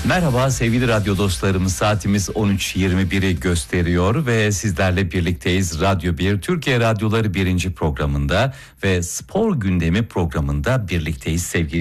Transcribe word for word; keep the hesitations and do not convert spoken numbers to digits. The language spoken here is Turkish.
Merhaba sevgili radyo dostlarımız, saatimiz on üç yirmi biri gösteriyor ve sizlerle birlikteyiz. Radyo bir, Türkiye Radyoları birinci programında ve Spor Gündemi programında birlikteyiz sevgili